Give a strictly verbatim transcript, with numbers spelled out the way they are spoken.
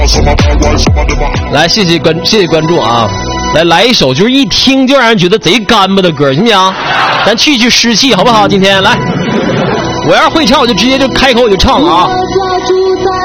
来，谢谢关，谢谢关注啊！来来一首，就是一听就让人觉得贼干巴的歌，行不行？咱去去湿气，好不好？今天来，我要是会唱，我就直接就开口我就唱了啊！